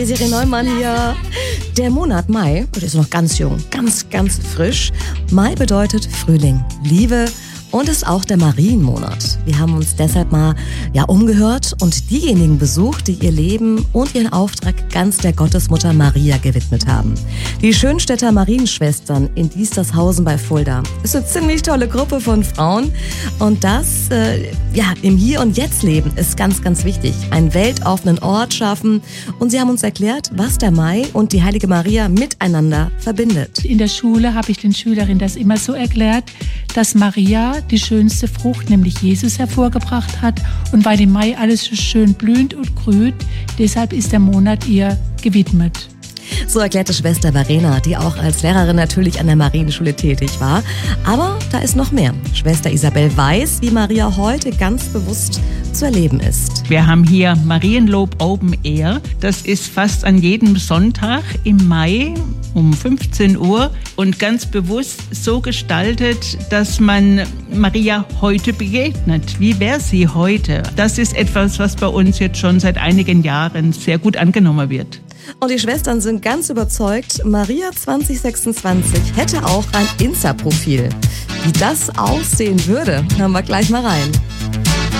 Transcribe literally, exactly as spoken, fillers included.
Siri Neumann hier. Der Monat Mai, der ist noch ganz jung, ganz, ganz frisch. Mai bedeutet Frühling, Liebe und ist auch der Marienmonat. Wir haben uns deshalb mal ja umgehört und diejenigen besucht, die ihr Leben und ihren Auftrag ganz der Gottesmutter Maria gewidmet haben. Die Schönstädter Marienschwestern in Diestershausen bei Fulda. Ist eine ziemlich tolle Gruppe von Frauen und das äh, ja im Hier und Jetzt leben ist ganz, ganz wichtig. Einen weltoffenen Ort schaffen und sie haben uns erklärt, was der Mai und die Heilige Maria miteinander verbindet. In der Schule habe ich den Schülerinnen das immer so erklärt, dass Maria die schönste Frucht, nämlich Jesus, hervorgebracht hat. Und weil im Mai alles so schön blühend und grünt, deshalb ist der Monat ihr gewidmet. So erklärte Schwester Verena, die auch als Lehrerin natürlich an der Marienschule tätig war. Aber da ist noch mehr. Schwester Isabel weiß, wie Maria heute ganz bewusst zu erleben ist. Wir haben hier Marienlob Open Air. Das ist fast an jedem Sonntag im Mai um fünfzehn Uhr und ganz bewusst so gestaltet, dass man Maria heute begegnet. Wie wäre sie heute? Das ist etwas, was bei uns jetzt schon seit einigen Jahren sehr gut angenommen wird. Und die Schwestern sind ganz überzeugt, Maria zwanzig sechsundzwanzig hätte auch ein Insta-Profil. Wie das aussehen würde, hören wir gleich mal rein.